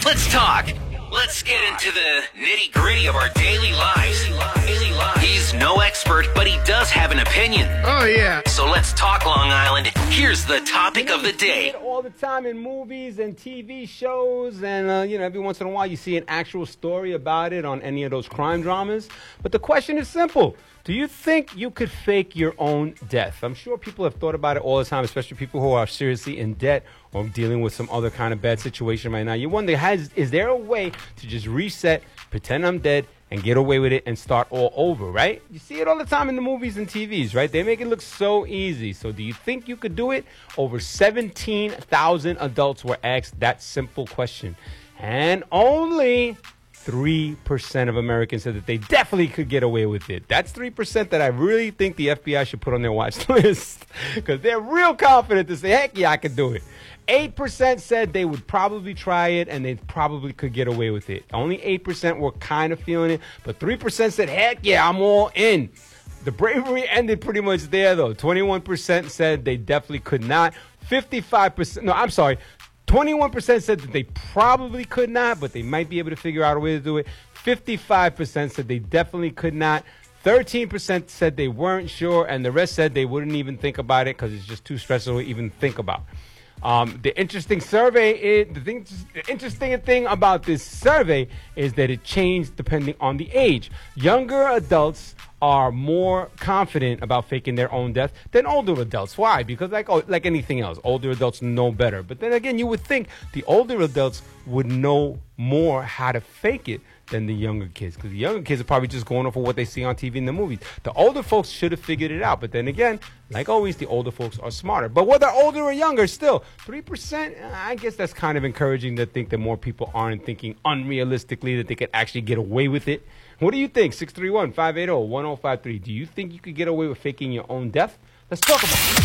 Let's talk. Let's get into the nitty-gritty of our daily lives. He's no expert, but he does have an opinion. Oh, yeah. So let's talk, Long Island. Here's the topic of the day. All the time in movies and TV shows, and every once in a while you see an actual story about it on any of those crime dramas. But the question is simple. Do you think you could fake your own death? I'm sure people have thought about it all the time, especially people who are seriously in debt or dealing with some other kind of bad situation right now. You wonder, is there a way to just reset, pretend I'm dead, and get away with it and start all over, right? You see it all the time in the movies and TVs, right? They make it look so easy. So do you think you could do it? Over 17,000 adults were asked that simple question. And only 3% of Americans said that they definitely could get away with it. That's 3% that I really think the FBI should put on their watch list because they're real confident to say, heck yeah, I could do it. 8% said they would probably try it and they probably could get away with it. Only 8% were kind of feeling it, but 3% said, heck yeah, I'm all in. The bravery ended pretty much there, though. 21% said they definitely could not. 21% said that they probably could not, but they might be able to figure out a way to do it. 55% said they definitely could not. 13% said they weren't sure, and the rest said they wouldn't even think about it because it's just too stressful to even think about. The interesting thing about this survey is that it changed depending on the age. Younger adults are more confident about faking their own death than older adults. Why? Because like anything else, older adults know better. But then again, you would think the older adults would know more how to fake it than the younger kids, because the younger kids are probably just going off of what they see on TV and the movies. The older folks should have figured it out. But then again, like always, the older folks are smarter. But whether older or younger, still, 3%, I guess that's kind of encouraging to think that more people aren't thinking unrealistically that they could actually get away with it. What do you think? 631-580-1053. Do you think you could get away with faking your own death? Let's talk about it.